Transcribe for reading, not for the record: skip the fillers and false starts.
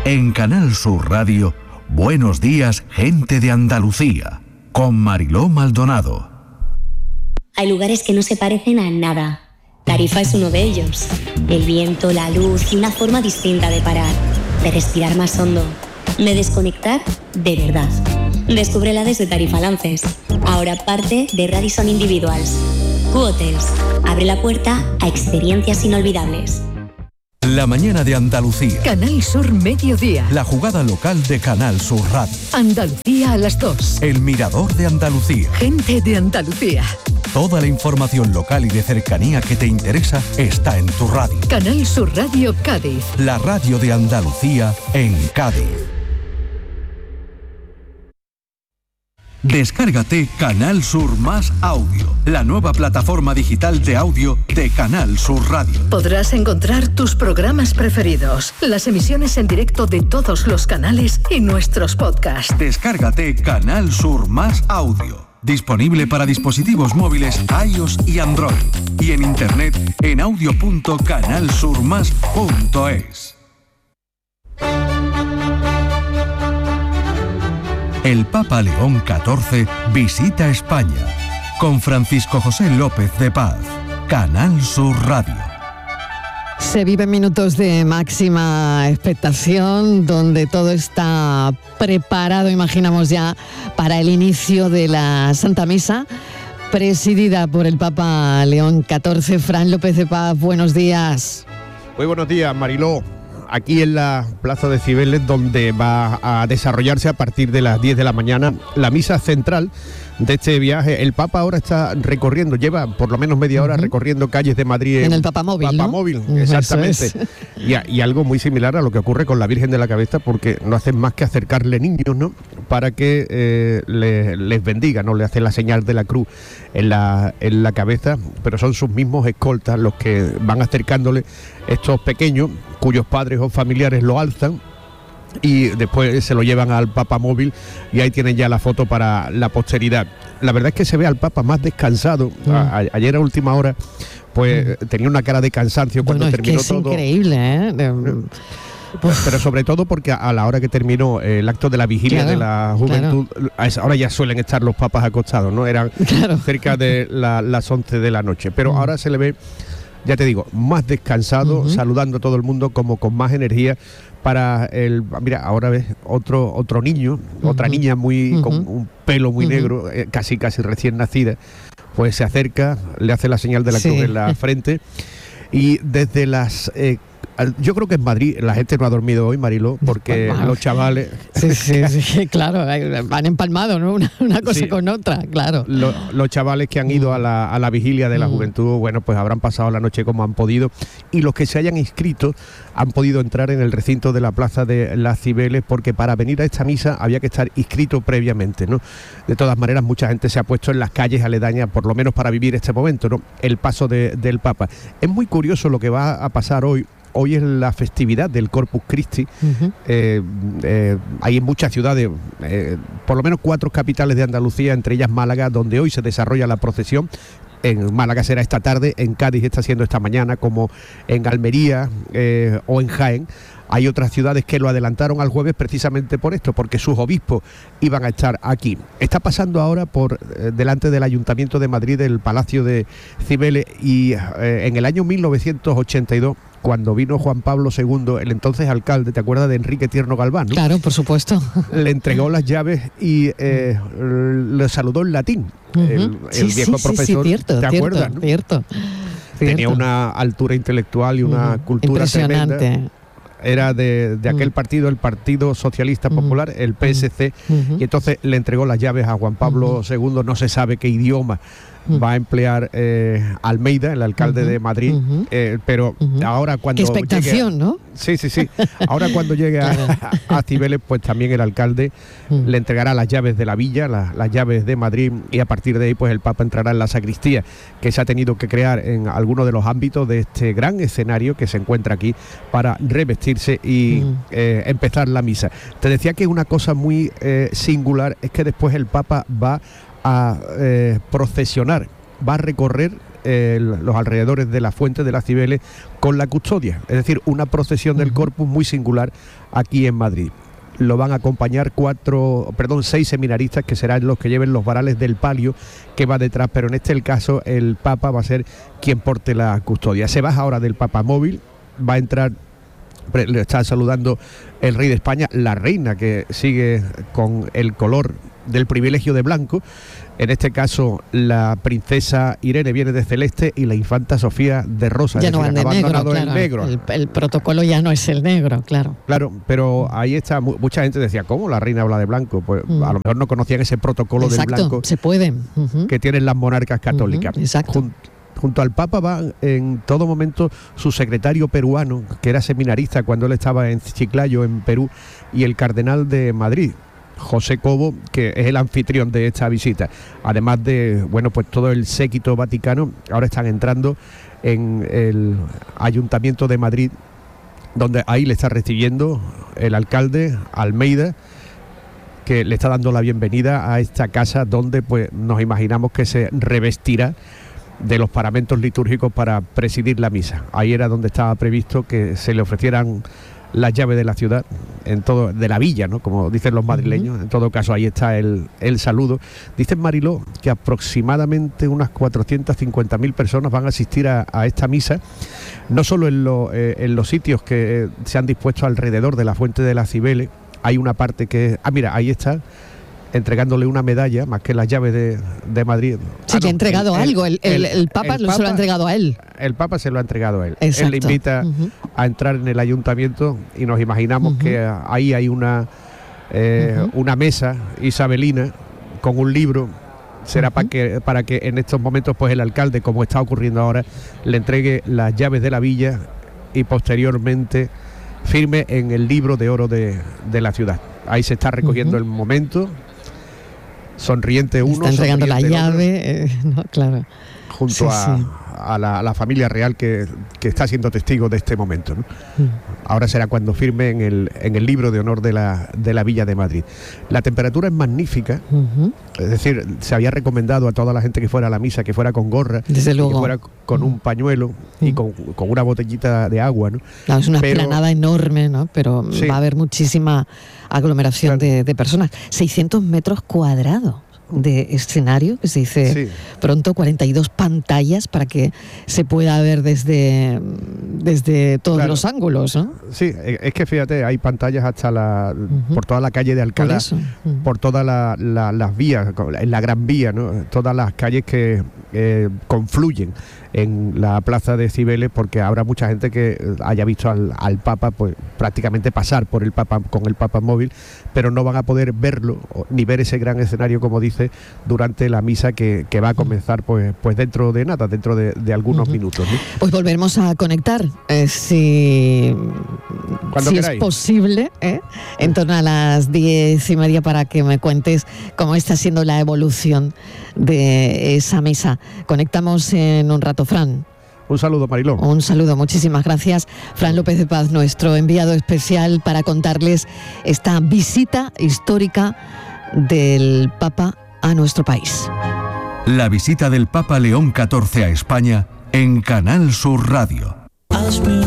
En Canal Sur Radio, Buenos Días, Gente de Andalucía, con Mariló Maldonado. Hay lugares que no se parecen a nada. Tarifa es uno de ellos. El viento, la luz y una forma distinta de parar, de respirar más hondo, de desconectar de verdad. Descúbrela desde Tarifa Lances, ahora parte de Radisson Individuals. Q-Hotels abre la puerta a experiencias inolvidables. La mañana de Andalucía. Canal Sur Mediodía. La jugada local de Canal Sur Radio. Andalucía a las 2. El Mirador de Andalucía. Gente de Andalucía. Toda la información local y de cercanía que te interesa está en tu radio. Canal Sur Radio Cádiz. La radio de Andalucía en Cádiz. Descárgate Canal Sur Más Audio, la nueva plataforma digital de audio de Canal Sur Radio. Podrás encontrar tus programas preferidos, las emisiones en directo de todos los canales y nuestros podcasts. Descárgate Canal Sur Más Audio, disponible para dispositivos móviles iOS y Android, y en internet en audio.canalsurmas.es. El Papa León XIV visita España, con Francisco José López de Paz, Canal Sur Radio. Se viven minutos de máxima expectación, donde todo está preparado, imaginamos ya, para el inicio de la Santa Misa, presidida por el Papa León XIV. Fran López de Paz, buenos días. Muy buenos días, Mariló. Aquí en la Plaza de Cibeles, donde va a desarrollarse a partir de las 10 de la mañana la misa central de este viaje. El Papa ahora está recorriendo, lleva por lo menos media hora recorriendo calles de Madrid. En el Papamóvil, ¿no? Papamóvil, exactamente. Es. Y algo muy similar a lo que ocurre con la Virgen de la Cabeza, porque no hacen más que acercarle niños, ¿no?, para que les bendiga, ¿no? Le hacen la señal de la cruz en la cabeza, pero son sus mismos escoltas los que van acercándole estos pequeños, cuyos padres o familiares lo alzan, y después se lo llevan al Papamóvil, y ahí tienen ya la foto para la posteridad. La verdad es que se ve al Papa más descansado. Ayer a última hora pues tenía una cara de cansancio cuando terminó todo. Es increíble, ¿eh? Pero sobre todo porque a la hora que terminó el acto de la vigilia de la juventud, a esa hora ya suelen estar los papas acostados, ¿no? Eran cerca de las 11 de la noche. Pero ahora se le ve, ya te digo, más descansado, saludando a todo el mundo como con más energía para el... Mira, ahora ves otro niño, otra niña muy con un pelo muy negro, casi recién nacida, pues se acerca, le hace la señal de la cruz en la frente, y desde las... yo creo que en Madrid la gente no ha dormido hoy, Mariló, porque los chavales... Sí, claro, van empalmados, ¿no? Una cosa con otra, claro. Los chavales que han ido a la vigilia de la juventud, bueno, pues habrán pasado la noche como han podido, y los que se hayan inscrito han podido entrar en el recinto de la Plaza de las Cibeles, porque para venir a esta misa había que estar inscrito previamente, ¿no? De todas maneras, mucha gente se ha puesto en las calles aledañas, por lo menos para vivir este momento, ¿no?, el paso del Papa. Es muy curioso lo que va a pasar hoy. Hoy es la festividad del Corpus Christi. Hay en muchas ciudades, por lo menos 4 capitales de Andalucía, entre ellas Málaga, donde hoy se desarrolla la procesión. En Málaga será esta tarde, en Cádiz está siendo esta mañana, como en Almería o en Jaén. Hay otras ciudades que lo adelantaron al jueves precisamente por esto, porque sus obispos iban a estar aquí. Está pasando ahora por delante del Ayuntamiento de Madrid, del Palacio de Cibeles, y en el año 1982, cuando vino Juan Pablo II, el entonces alcalde, ¿te acuerdas de Enrique Tierno Galván, ¿no? Claro, por supuesto. Le entregó las llaves y le saludó en latín. El viejo profesor, cierto, ¿te acuerdas? ¿No? Cierto. Tenía una altura intelectual y una cultura impresionante. Tremenda. Era de aquel partido, el Partido Socialista Popular, el PSC, y entonces le entregó las llaves a Juan Pablo II. No se sabe qué idioma va a emplear Almeida, el alcalde de Madrid, pero ahora cuando... Qué expectación, llegue, ¿no? Sí. Ahora cuando llegue a Cibeles, pues también el alcalde le entregará las llaves de la villa, las llaves de Madrid, y a partir de ahí pues el Papa entrará en la sacristía, que se ha tenido que crear en algunos de los ámbitos de este gran escenario que se encuentra aquí, para revestirse y empezar la misa. Te decía que una cosa muy singular es que después el Papa va a procesionar, va a recorrer los alrededores de la Fuente de las Cibeles con la custodia, es decir, una procesión del Corpus muy singular aquí en Madrid. Lo van a acompañar 6 seminaristas que serán los que lleven los varales del palio que va detrás, pero en este caso el Papa va a ser quien porte la custodia. Se baja ahora del papamóvil, va a entrar, le está saludando el rey de España, la reina que sigue con el color del privilegio de blanco. En este caso la princesa Irene viene de celeste y la infanta Sofía de rosa. Ya no van de negro, claro. El negro. El protocolo ya no es el negro, claro. Claro, pero ahí está, mucha gente decía, ¿cómo la reina habla de blanco? Pues a lo mejor no conocían ese protocolo del blanco. Se puede. Que tienen las monarcas católicas. Exacto. Junto al Papa va en todo momento su secretario peruano, que era seminarista cuando él estaba en Chiclayo, en Perú, y el cardenal de Madrid, José Cobo, que es el anfitrión de esta visita. Además de, pues todo el séquito vaticano, ahora están entrando en el Ayuntamiento de Madrid, donde ahí le está recibiendo el alcalde Almeida, que le está dando la bienvenida a esta casa donde pues nos imaginamos que se revestirá de los paramentos litúrgicos para presidir la misa. Ahí era donde estaba previsto que se le ofrecieran las llaves de la ciudad, de la villa, ¿no?, como dicen los madrileños. En todo caso, ahí está el saludo. Dicen, Mariló, que aproximadamente unas 450.000 personas van a asistir a esta misa, no solo en los sitios que se han dispuesto alrededor de la Fuente de las Cibeles. Hay una parte que... mira, ahí está, entregándole una medalla, más que las llaves de Madrid. Sí, que ha entregado algo, el Papa se lo ha entregado a él. El Papa se lo ha entregado a él. Exacto. Él le invita a entrar en el ayuntamiento y nos imaginamos que ahí hay una mesa isabelina con un libro. Será para que en estos momentos pues el alcalde, como está ocurriendo ahora, le entregue las llaves de la villa y posteriormente firme en el libro de oro de la ciudad. Ahí se está recogiendo el momento. Sonriente uno, está entregando la llave, claro. Junto a la familia real que está siendo testigo de este momento, ¿no? Ahora será cuando firme en el libro de honor de la Villa de Madrid. La temperatura es magnífica, es decir, se había recomendado a toda la gente que fuera a la misa que fuera con gorra, desde luego, que fuera con un pañuelo y con una botellita de agua, ¿no? Claro, es una esplanada enorme, ¿no? Pero sí, va a haber muchísima aglomeración, claro, de personas. 600 metros cuadrados de escenario, que se dice pronto, 42 pantallas para que se pueda ver desde todos los ángulos, ¿no? Sí, es que fíjate, hay pantallas hasta por toda la calle de Alcalá, por todas las vías, en la Gran Vía, ¿no? Todas las calles que confluyen en la plaza de Cibeles, porque habrá mucha gente que haya visto al Papa pues prácticamente pasar por el Papa con el papamóvil, pero no van a poder verlo ni ver ese gran escenario, como dice, durante la misa que va a comenzar pues dentro de nada, dentro de algunos minutos, ¿no? Pues volveremos a conectar si es posible, en torno a las 10:30, para que me cuentes cómo está siendo la evolución de esa misa. Conectamos en un rato, Fran. Un saludo, Mariló. Un saludo, muchísimas gracias. Fran López de Paz, nuestro enviado especial para contarles esta visita histórica del Papa a nuestro país. La visita del Papa León XIV a España en Canal Sur Radio.